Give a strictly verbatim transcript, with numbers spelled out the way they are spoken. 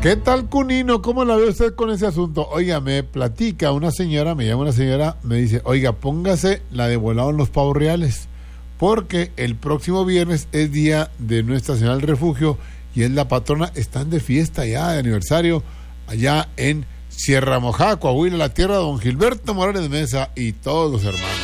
¿Qué tal, Cunino? ¿Cómo la ve usted con ese asunto? Oiga, me platica una señora, me llama una señora, me dice, oiga, póngase la de volado en los pavos reales, porque el próximo viernes es día de Nuestra Señora del Refugio y es la patrona. Están de fiesta ya, de aniversario, allá en Sierra Mojada, Coahuila, la tierra de don Gilberto Morales de Mesa y todos los hermanos.